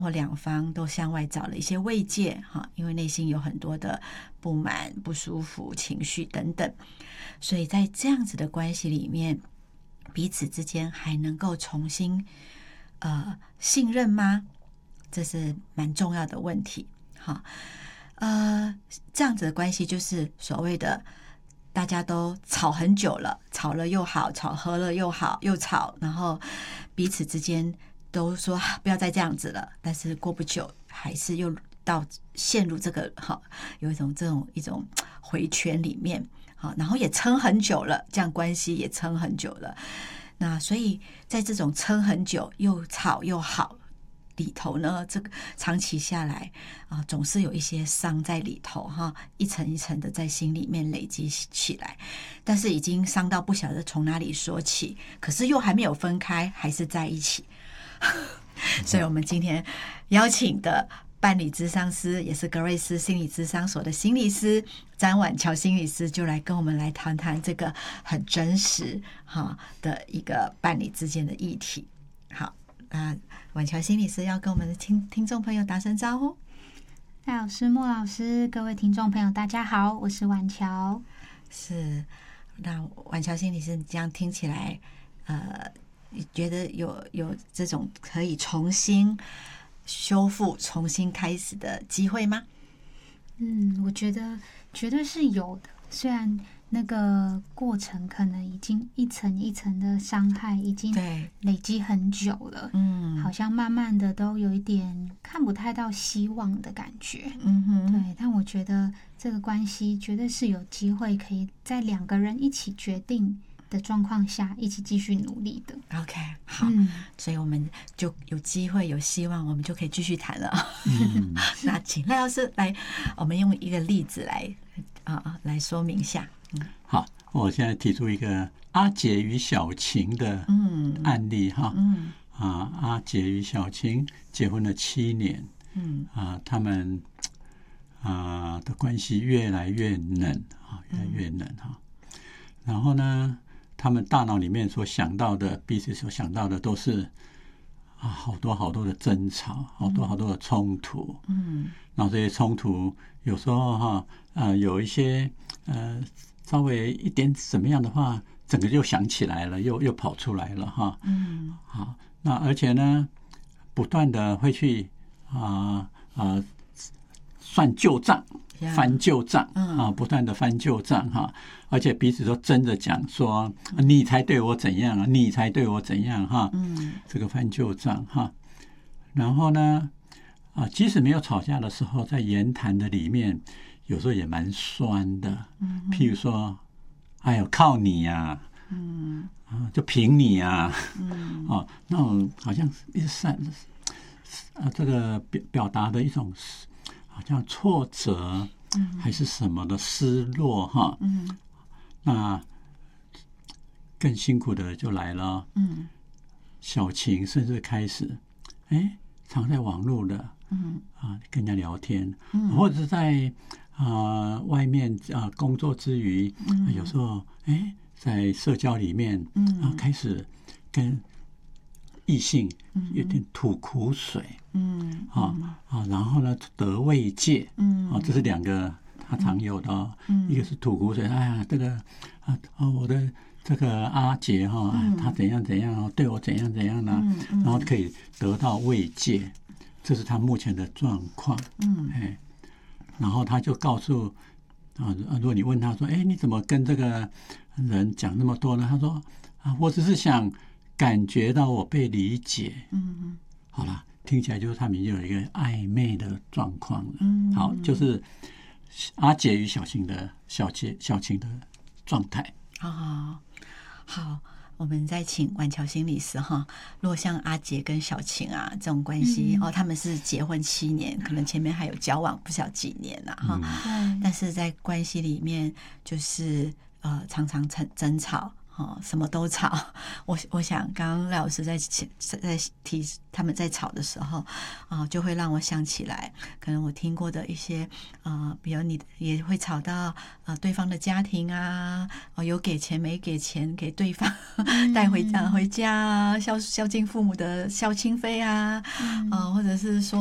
或两方都向外找了一些慰藉哈，因为内心有很多的不满、不舒服、情绪等等，所以在这样子的关系里面，彼此之间还能够重新信任吗？这是蛮重要的问题。好，这样子的关系就是所谓的大家都吵很久了，吵了又好，吵和了又好，又吵，然后彼此之间都说不要再这样子了，但是过不久还是又陷入这个有一种回圈里面，然后也撑很久了，这样关系也撑很久了。那所以在这种撑很久又吵又好里头呢，这个长期下来总是有一些伤在里头一层一层的在心里面累积起来，但是已经伤到不晓得从哪里说起，可是又还没有分开，还是在一起。所以我们今天邀请的伴侣咨商师，也是格瑞斯心理咨商所的心理师詹婉乔心理师，就来跟我们来谈谈这个很真实的一个伴侣之间的议题。好，婉乔心理师要跟我们的听众朋友打声招呼。 戴老师、莫老师，各位听众朋友大家好，我是婉乔。 是，那婉乔心理师，你这样听起来你觉得有这种可以重新修复、重新开始的机会吗？ 我觉得绝对是有的。虽然那个过程可能已经一层一层的伤害已经累积很久了，好像慢慢的都有一点看不太到希望的感觉，对。但我觉得这个关系绝对是有机会可以在两个人一起决定的状况下一起继续努力的。 OK， 好，所以我们就有机会有希望，我们就可以继续谈了。那请赖老师来，我们用一个例子来说明一下。 好，我现在提出一个阿杰与小晴的案例阿杰与小晴结婚了7年，他们的关系越来越冷越来越冷然后呢，他们大脑里面所想到的，彼此所想到的都是好多好多的争吵，好多好多的冲突。然后这些冲突有时候有一些稍微一点怎么样的话，整个就想起来了，又跑出来了好，那而且呢，不断的会去算旧账。翻旧账不断的翻旧账而且彼此都争着讲说你才对我怎样你才对我怎样这个翻旧账然后呢即使没有吵架的时候，在言谈的里面有时候也蛮酸的，譬如说哎呦靠你呀就凭你呀那种好像这个表达的一种好像挫折还是什么的失落那更辛苦的就来了小晴甚至开始常在网络的跟人家聊天或者是在外面工作之余有时候在社交里面开始跟异性有点吐苦水然后呢得慰藉这是2个他常有的一个是吐苦水，哎呀这个我的这个阿杰他怎样怎样对我怎样怎样呢然后可以得到慰藉，这是他目前的状况然后他就告诉如果你问他说你怎么跟这个人讲那么多呢？他说我只是想感觉到我被理解好了，听起来就是他们有一个暧昧的状况了好，就是阿杰与小晴的状态好，我们再请婉乔心理师如果像阿杰跟小晴这种关系他们是结婚7年，可能前面还有交往不晓几年但是在关系里面就是常常争吵什么都吵。我想刚刚赖老师在提他们在吵的时候就会让我想起来，可能我听过的一些比如你也会吵到对方的家庭啊，有给钱没给钱给对方带回家啊，孝敬父母的孝亲费啊，或者是说